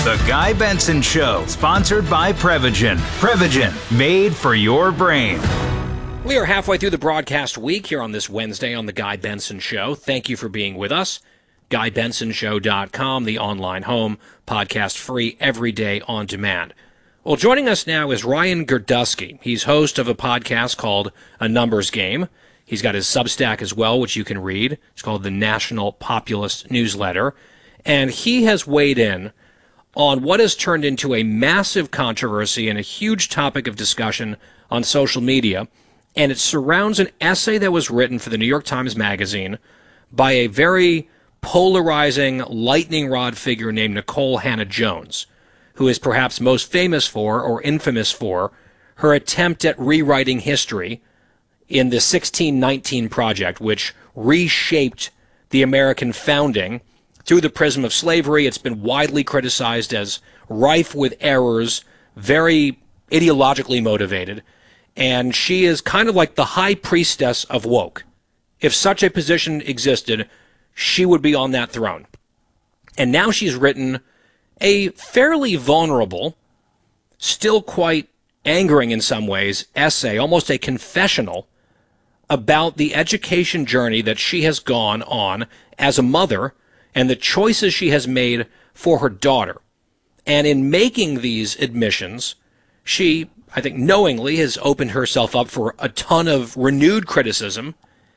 The Guy Benson Show, sponsored by Prevagen. Prevagen, made for your brain. We are halfway through the broadcast week here on this Wednesday on The Guy Benson Show. Thank you for being with us. GuyBensonShow.com, the online home, podcast free every day on demand. Well, joining us now is Ryan Girdusky. He's host of a podcast called A Numbers Game. He's got his Substack as well, which you can read. It's called the National Populist Newsletter. And he has weighed in on what has turned into a massive controversy and a huge topic of discussion on social media. And it surrounds an essay that was written for the New York Times Magazine by a very polarizing lightning rod figure named Nikole Hannah-Jones, who is perhaps most famous for, or infamous for, her attempt at rewriting history in the 1619 Project, which reshaped the American founding through the prism of slavery. It's been widely criticized as rife with errors, very ideologically motivated, and she is kind of like the high priestess of woke. If such a position existed, she would be on that throne. And now she's written a fairly vulnerable, still quite angering in some ways, essay, almost a confessional, about the education journey that she has gone on as a mother and the choices she has made for her daughter. And in making these admissions, she, I think knowingly, has opened herself up for a ton of renewed criticism,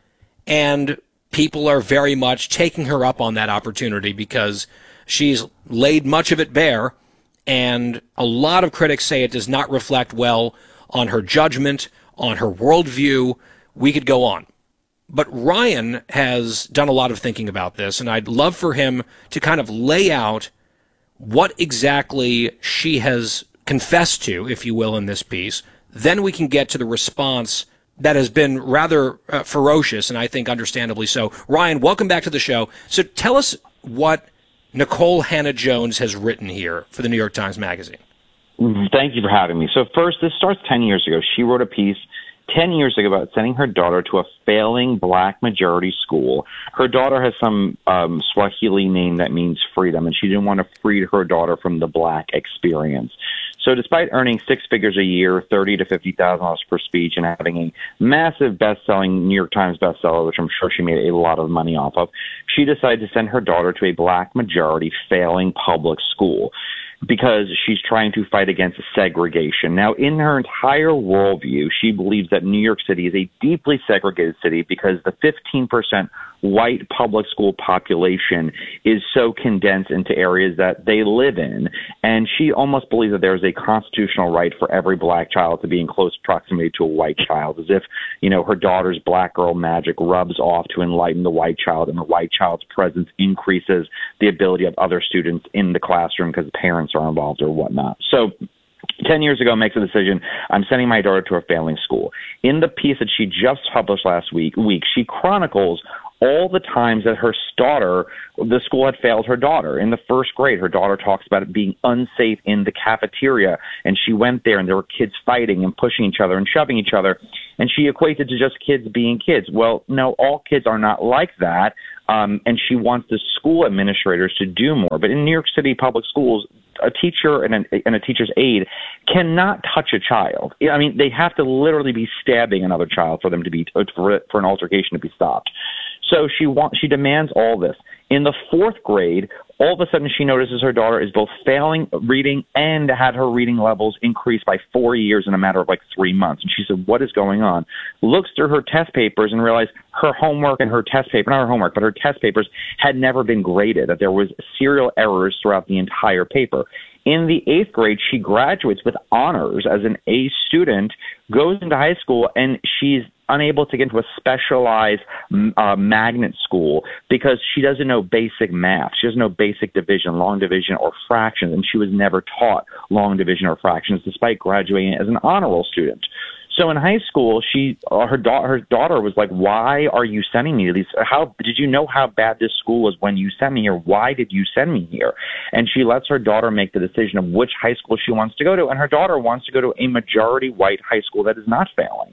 and people are very much taking her up on that opportunity because she's laid much of it bare, and a lot of critics say it does not reflect well on her judgment, on her worldview. We could go on. But Ryan has done a lot of thinking about this, and I'd love for him to kind of lay out what exactly she has confessed to, if you will, in this piece. Then we can get to the response that has been rather ferocious, and I think understandably so. Ryan, welcome back to the show. So tell us what Nikole Hannah-Jones has written here for the New York Times Magazine. Thank you for having me. So first, this starts 10 years ago. She wrote a piece 10 years ago about sending her daughter to a failing black majority school. Her daughter has some Swahili name that means freedom, and she didn't want to free her daughter from the black experience. So despite earning six figures a year, $30,000 to $50,000 per speech, and having a massive best-selling New York Times bestseller, which I'm sure she made a lot of money off of, she decided to send her daughter to a black majority failing public school because she's trying to fight against segregation. Now, in her entire worldview, she believes that New York City is a deeply segregated city because the 15% white public school population is so condensed into areas that they live in. And she almost believes that there is a constitutional right for every black child to be in close proximity to a white child, as if, you know, her daughter's black girl magic rubs off to enlighten the white child, and the white child's presence increases the ability of other students in the classroom because parents are involved or whatnot. So 10 years ago, makes a decision. I'm sending my daughter to a failing school. In the piece that she just published last week, she chronicles all the times that the school had failed her daughter. In the first grade, her daughter talks about it being unsafe in the cafeteria, and she went there and there were kids fighting and pushing each other and shoving each other, and she equated to just kids being kids. Well, no, all kids are not like that, and she wants the school administrators to do more. But in New York City public schools, a teacher and a teacher's aide cannot touch a child. I mean, they have to literally be stabbing another child for them to be for an altercation to be stopped. So she demands all this. In the fourth grade, all of a sudden she notices her daughter is both failing reading and had her reading levels increased by 4 years in a matter of like 3 months. And she said, what is going on? Looks through her test papers and realized her homework and her test paper, not her homework, but her test papers had never been graded, that there was serial errors throughout the entire paper. In the eighth grade, she graduates with honors as an A student, goes into high school, and she's unable to get into a specialized magnet school because she doesn't know basic math. She doesn't know basic division, long division, or fractions, and she was never taught long division or fractions despite graduating as an honor roll student. So in high school, her daughter was like, why are you sending me to these? How did you know how bad this school was when you sent me here? Why did you send me here? And she lets her daughter make the decision of which high school she wants to go to. And her daughter wants to go to a majority white high school that is not failing.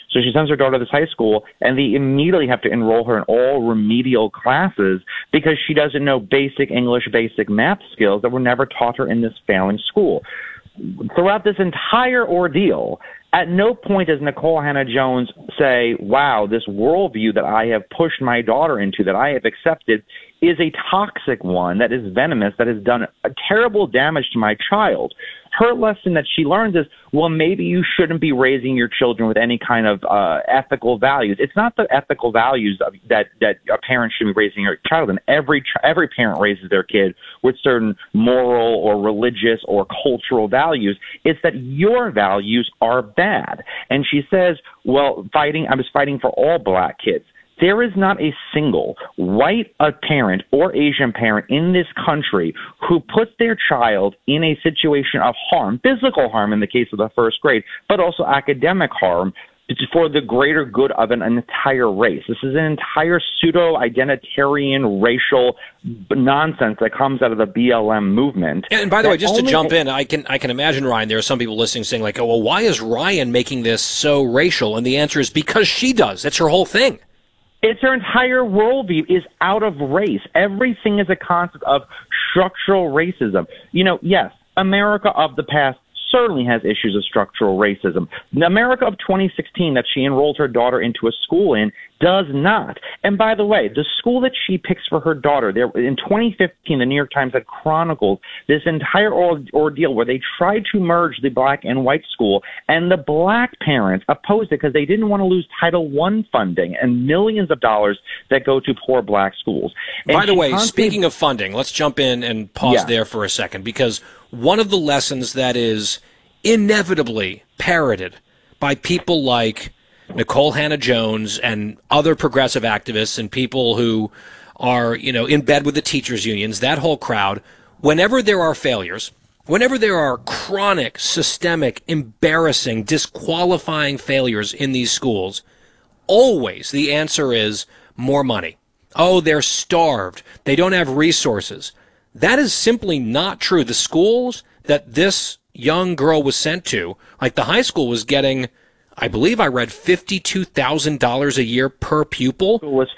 So she sends her daughter to this high school, and they immediately have to enroll her in all remedial classes because she doesn't know basic English, basic math skills that were never taught her in this failing school. Throughout this entire ordeal, at no point does Nicole Hannah-Jones say, wow, this worldview that I have pushed my daughter into, that I have accepted, is a toxic one, that is venomous, that has done a terrible damage to my child. Her lesson that she learns is, well, maybe you shouldn't be raising your children with any kind of ethical values. It's not the ethical values that a parent should be raising their child in. Every parent raises their kid with certain moral or religious or cultural values. It's that your values are bad. And she says, well, I was fighting for all black kids. There is not a single white parent or Asian parent in this country who puts their child in a situation of harm, physical harm in the case of the first grade, but also academic harm for the greater good of an entire race. This is an entire pseudo-identitarian racial nonsense that comes out of the BLM movement. And by the way, just to jump in, I can imagine, Ryan, there are some people listening saying like, oh, well, why is Ryan making this so racial? And the answer is because she does. That's her whole thing. It's her entire worldview is out of race. Everything is a concept of structural racism. Yes, America of the past certainly has issues of structural racism. The America of 2016 that she enrolled her daughter into a school in does not. And by the way, the school that she picks for her daughter, in 2015, the New York Times had chronicled this entire ordeal where they tried to merge the black and white school, and the black parents opposed it because they didn't want to lose Title I funding and millions of dollars that go to poor black schools. And by the way, speaking of funding, let's jump in and pause there for a second, because one of the lessons that is inevitably parroted by people like Nicole Hannah-Jones and other progressive activists and people who are, in bed with the teachers' unions, that whole crowd, whenever there are failures, whenever there are chronic, systemic, embarrassing, disqualifying failures in these schools, always the answer is more money. Oh, they're starved. They don't have resources. That is simply not true. The schools that this young girl was sent to, like the high school was getting, I believe I read $52,000 a year per pupil. It was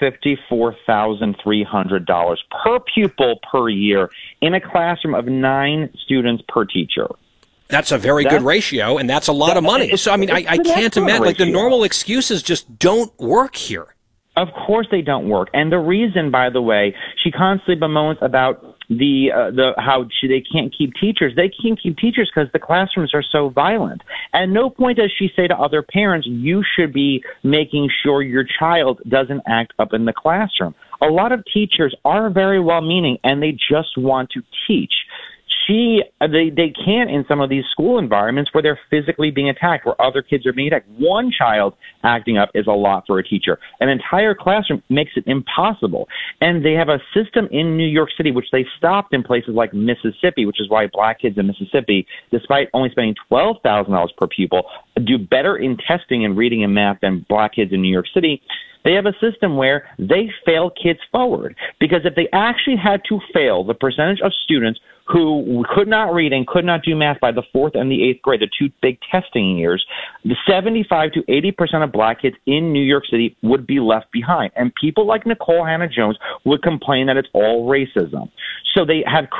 $54,300 per pupil per year in a classroom of 9 students per teacher. That's a very good ratio, and that's a lot of money. So, I mean, I can't imagine, like, the normal excuses just don't work here. Of course they don't work. And the reason, by the way, she constantly bemoans about they can't keep teachers. They can't keep teachers because the classrooms are so violent. At no point does she say to other parents, you should be making sure your child doesn't act up in the classroom. A lot of teachers are very well-meaning, and they just want to teach. They can't in some of these school environments where they're physically being attacked, where other kids are being attacked. One child acting up is a lot for a teacher. An entire classroom makes it impossible. And they have a system in New York City, which they stopped in places like Mississippi, which is why black kids in Mississippi, despite only spending $12,000 per pupil, do better in testing and reading and math than black kids in New York City. They have a system where they fail kids forward, because if they actually had to fail the percentage of students who could not read and could not do math by the 4th and the 8th grade, the 2 big testing years, the 75 to 80% of black kids in New York City would be left behind. And people like Nicole Hannah-Jones would complain that it's all racism. So they have